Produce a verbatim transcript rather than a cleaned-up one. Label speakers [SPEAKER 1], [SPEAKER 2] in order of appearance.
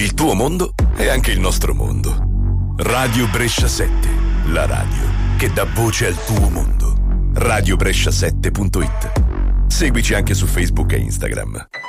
[SPEAKER 1] Il tuo mondo è anche il nostro mondo. Radio Brescia sette, la radio che dà voce al tuo mondo. radio brescia sette punto it. Seguici anche su Facebook e Instagram.